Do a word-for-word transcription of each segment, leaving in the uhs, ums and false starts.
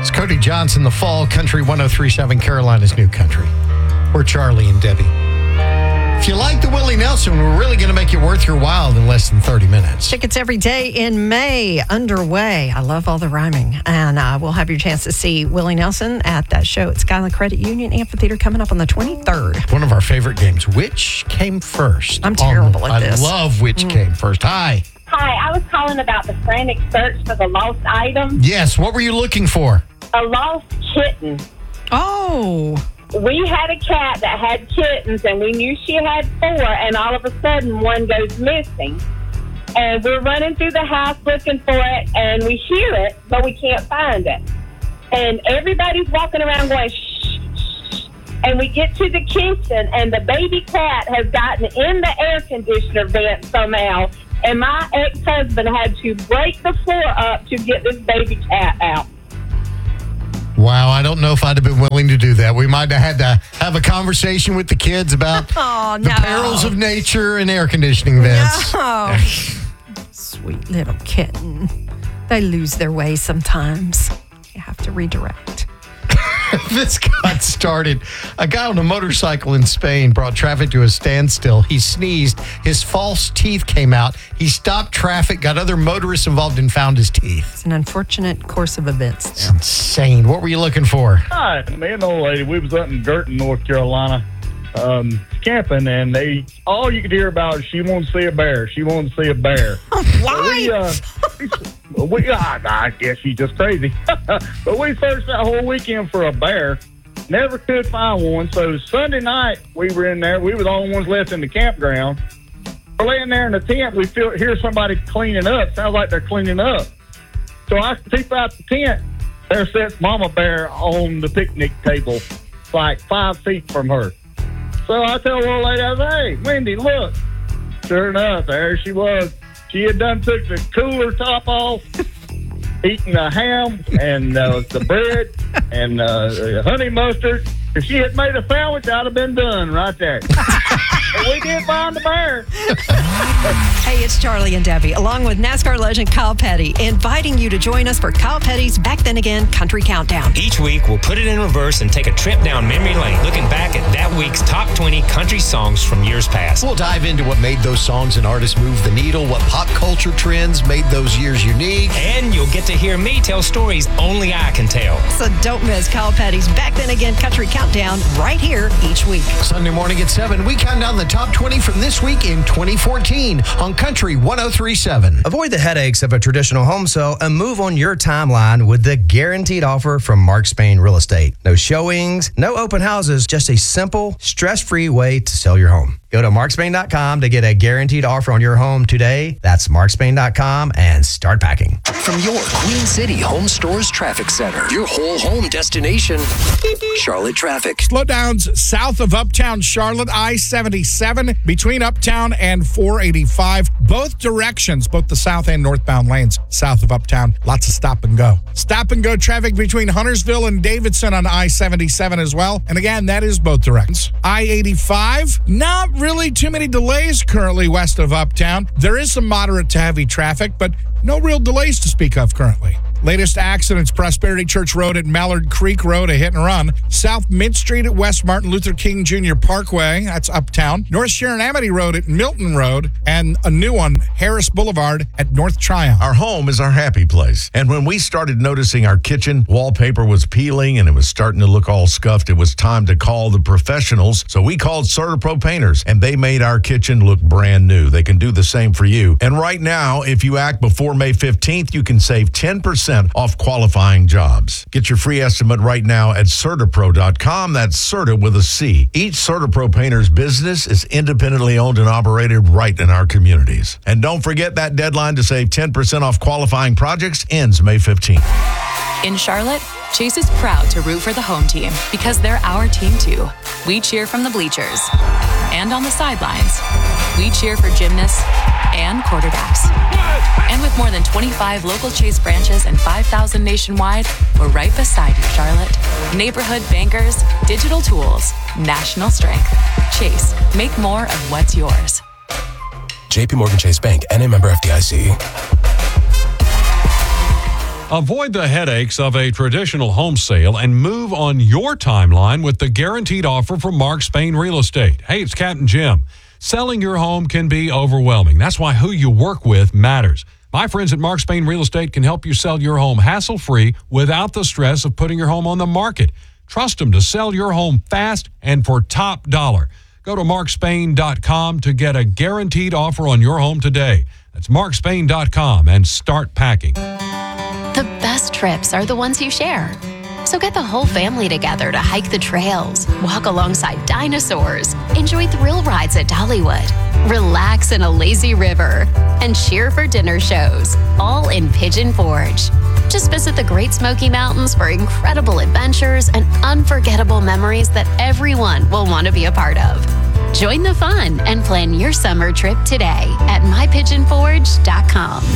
It's Cody Johnson, The Fall, Country one oh three point seven, Carolina's New Country. We're Charlie and Debbie. If you like the Willie Nelson, we're really going to make it worth your while in less than thirty minutes. Tickets every day in May underway. I love all the rhyming. And uh, we'll have your chance to see Willie Nelson at that show at Skyland Credit Union Amphitheater coming up on the twenty-third. One of our favorite games. Which came first? I'm terrible um, at this. I love which mm. came first. Hi. Hi, I was calling about the frantic search for the lost item. Yes, what were you looking for? A lost kitten. Oh. We had a cat that had kittens, and we knew she had four, and all of a sudden one goes missing. And we're running through the house looking for it, and we hear it, but we can't find it. And everybody's walking around going, shh, shh. And we get to the kitchen, and the baby cat has gotten in the air conditioner vent somehow, and my ex-husband had to break the floor up to get this baby cat out. Wow, I don't know if I'd have been willing to do that. We might have had to have a conversation with the kids about oh, the no. perils of nature and air conditioning vents. No. Sweet little kitten. They lose their way sometimes. You have to redirect. This got started. A guy on a motorcycle in Spain brought traffic to a standstill. He sneezed. His false teeth came out. He stopped traffic, got other motorists involved, and found his teeth. It's an unfortunate course of events. It's insane. What were you looking for? Hi, me and the old lady, we was up in Girton, North Carolina, um, camping, and they all you could hear about is she wanted to see a bear. She wanted to see a bear. Why? So we, uh, we, I, I guess she's just crazy. But we searched that whole weekend for a bear. Never could find one. So Sunday night, we were in there. We were the only ones left in the campground. We're laying there in the tent. We feel hear somebody cleaning up. Sounds like they're cleaning up. So I peep out the tent. There sits Mama Bear on the picnic table, like five feet from her. So I tell the old lady, I was, hey, Wendy, look. Sure enough, there she was. She had done took the cooler top off, eating the ham and uh, the bread and uh, honey mustard. If she had made a sandwich, I'd have been done right there. But we did find the bear. Hey, it's Charlie and Debbie, along with NASCAR legend Kyle Petty, inviting you to join us for Kyle Petty's Back Then Again Country Countdown. Each week, we'll put it in reverse and take a trip down memory lane, looking back at that week's top twenty country songs from years past. We'll dive into what made those songs and artists move the needle, what pop culture trends made those years unique. And you'll get to hear me tell stories only I can tell. So don't miss Kyle Petty's Back Then Again Country Countdown right here each week. Sunday morning at seven, we count down the top twenty from this week in twenty fourteen on Country one oh three point seven. Avoid the headaches of a traditional home sale and move on your timeline with the guaranteed offer from Mark Spain Real Estate. No showings, no open houses, just a simple, stress-free way to sell your home. Go to mark spain dot com to get a guaranteed offer on your home today. That's mark spain dot com and start packing. From your Queen City Home Stores Traffic Center, your whole home destination, Charlotte Traffic. Slowdowns south of Uptown Charlotte, I seventy-seven, between Uptown and four eighty-five. Both directions, both the south and northbound lanes, south of Uptown. Lots of stop and go. Stop and go traffic between Huntersville and Davidson on I seventy-seven as well. And again, that is both directions. I eighty-five, not really too many delays currently west of Uptown. There is some moderate to heavy traffic, but no real delays to speak of currently. Latest accidents, Prosperity Church Road at Mallard Creek Road, a hit and run. South Mid Street at West Martin Luther King Junior Parkway, that's Uptown. North Sharon Amity Road at Milton Road, and a new one, Harris Boulevard at North Tryon. Our home is our happy place. And when we started noticing our kitchen wallpaper was peeling and it was starting to look all scuffed, it was time to call the professionals. So we called CertaPro Painters, and they made our kitchen look brand new. They can do the same for you. And right now, if you act before May fifteenth, you can save ten percent off qualifying jobs. Get your free estimate right now at Certapro dot com. That's Certa with a C. Each CertaPro Painter's business is independently owned and operated right in our communities. And don't forget that deadline to save ten percent off qualifying projects ends May fifteenth. In Charlotte, Chase is proud to root for the home team because they're our team too. We cheer from the bleachers and on the sidelines. We cheer for gymnasts and quarterbacks. And with more than twenty-five local Chase branches and five thousand nationwide, we're right beside you, Charlotte. Neighborhood bankers, digital tools, national strength. Chase, make more of what's yours. J P Morgan Chase Bank, N A member F D I C. Avoid the headaches of a traditional home sale and move on your timeline with the guaranteed offer from Mark Spain Real Estate. Hey, it's Captain Jim. Selling your home can be overwhelming. That's why who you work with matters. My friends at Mark Spain Real Estate can help you sell your home hassle-free without the stress of putting your home on the market. Trust them to sell your home fast and for top dollar. Go to mark spain dot com to get a guaranteed offer on your home today. That's mark spain dot com and start packing. The best trips are the ones you share. So get the whole family together to hike the trails, walk alongside dinosaurs, enjoy thrill rides at Dollywood, relax in a lazy river, and cheer for dinner shows, all in Pigeon Forge. Just visit the Great Smoky Mountains for incredible adventures and unforgettable memories that everyone will want to be a part of. Join the fun and plan your summer trip today at my pigeon forge dot com.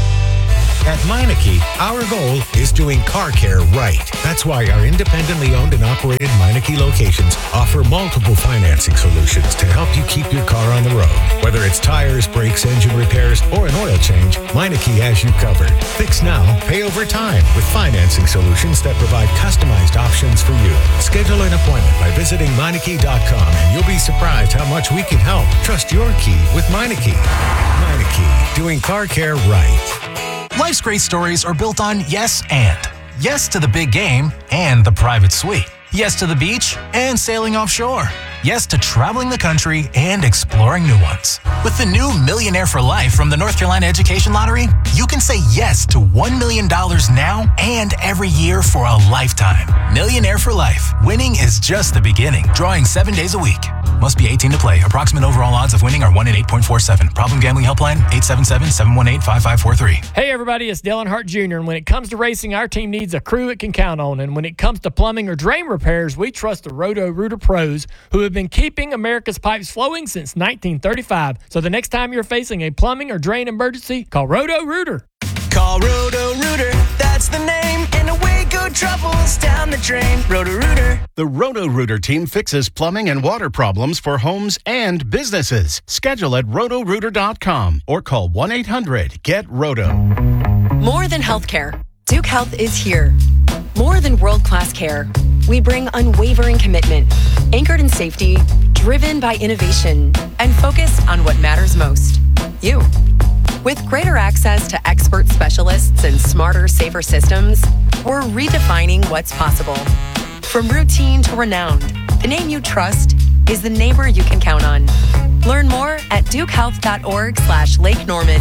At Meineke, our goal is doing car care right. That's why our independently owned and operated Meineke locations offer multiple financing solutions to help you keep your car on the road. Whether it's tires, brakes, engine repairs, or an oil change, Meineke has you covered. Fix now, pay over time with financing solutions that provide customized options for you. Schedule an appointment by visiting Meineke dot com and you'll be surprised how much we can help. Trust your key with Meineke. Meineke, doing car care right. Life's great stories are built on yes and. Yes to the big game and the private suite. Yes to the beach and sailing offshore. Yes to traveling the country and exploring new ones. With the new Millionaire for Life from the North Carolina Education Lottery, you can say yes to one million dollars now and every year for a lifetime. Millionaire for Life. Winning is just the beginning. Drawing seven days a week. Must be eighteen to play. Approximate overall odds of winning are one in eight point four seven. Problem gambling helpline, eight seven seven, seven one eight, five five four three. Hey everybody, it's Dylan Hart Junior And when it comes to racing, our team needs a crew it can count on. And when it comes to plumbing or drain repairs, we trust the Roto-Rooter pros who have been keeping America's pipes flowing since nineteen thirty-five. So the next time you're facing a plumbing or drain emergency, call Roto-Rooter. Call Roto-Rooter, that's the name, and away go troubles down the drain. Roto-Rooter. The Roto-Rooter team fixes plumbing and water problems for homes and businesses. Schedule at roto rooter dot com or call one eight hundred get roto. More than healthcare, Duke Health is here. More than world-class care, we bring unwavering commitment, anchored in safety, driven by innovation, and focused on what matters most, you. With greater access to expert specialists and smarter, safer systems, we're redefining what's possible. From routine to renowned, the name you trust is the neighbor you can count on. Learn more at duke health dot org slash Lake Norman.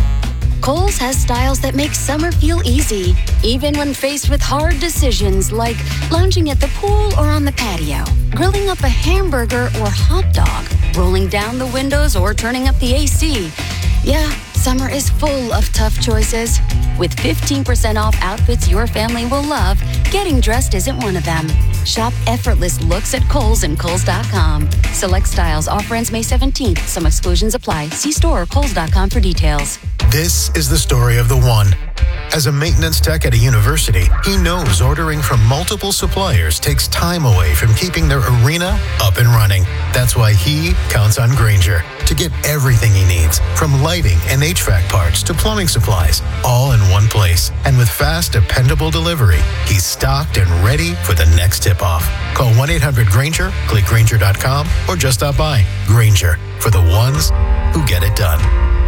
Kohl's has styles that make summer feel easy, even when faced with hard decisions like lounging at the pool or on the patio, grilling up a hamburger or hot dog, rolling down the windows or turning up the A C. Yeah, summer is full of tough choices. With fifteen percent off outfits your family will love, getting dressed isn't one of them. Shop effortless looks at Kohl's and Kohl's dot com. Select styles. Offer ends May seventeenth. Some exclusions apply. See store or Kohl's dot com for details. This is the story of the one. As a maintenance tech at a university, he knows ordering from multiple suppliers takes time away from keeping their arena up and running. That's why he counts on Grainger to get everything he needs, from lighting and H V A C parts to plumbing supplies, all in one place. And with fast, dependable delivery, he's stocked and ready for the next tip-off. Call one eight hundred Grainger, click Grainger dot com, or just stop by. Grainger, for the ones who get it done.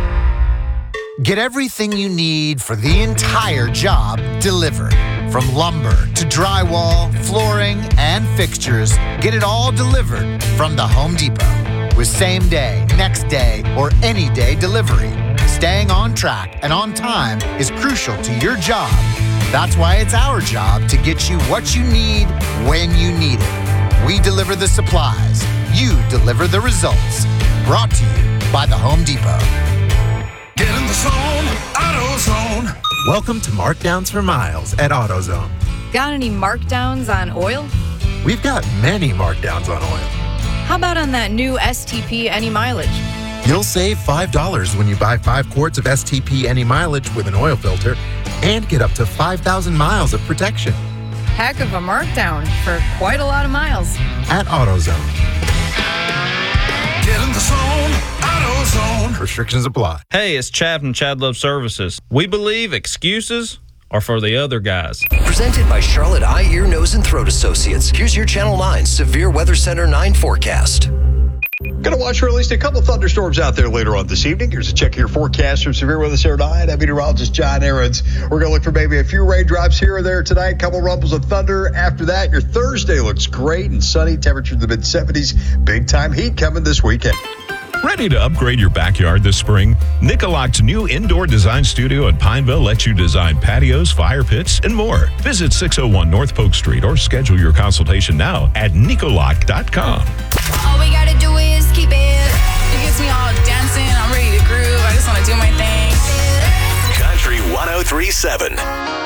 Get everything you need for the entire job delivered. From lumber to drywall, flooring, and fixtures, get it all delivered from the Home Depot. With same day, next day, or any day delivery, staying on track and on time is crucial to your job. That's why it's our job to get you what you need when you need it. We deliver the supplies. You deliver the results. Brought to you by the Home Depot. Get in the zone, AutoZone. Welcome to Markdowns for Miles at AutoZone. Got any markdowns on oil? We've got many markdowns on oil. How about on that new S T P Any Mileage? You'll save five dollars when you buy five quarts of S T P Any Mileage with an oil filter and get up to five thousand miles of protection. Heck of a markdown for quite a lot of miles. At AutoZone. Get in the zone, AutoZone. Restrictions apply. Hey, it's Chad from Chad Love Services. We believe excuses or for the other guys. Presented by Charlotte Eye, Ear, Nose, and Throat Associates. Here's your Channel nine Severe Weather Center nine forecast. Going to watch for at least a couple thunderstorms out there later on this evening. Here's a check of your forecast from Severe Weather Center nine. I'm meteorologist John Ahrens. We're going to look for maybe a few raindrops here or there tonight, couple rumbles of thunder. After that, your Thursday looks great and sunny, temperature in the mid seventies. Big time heat coming this weekend. Ready to upgrade your backyard this spring? Nicolac's new indoor design studio in Pineville lets you design patios, fire pits, and more. Visit six oh one North Polk Street or schedule your consultation now at nicolac dot com. All we gotta do is keep it. It gets me all dancing. I'm ready to groove. I just want to do my thing. Country one oh three point seven.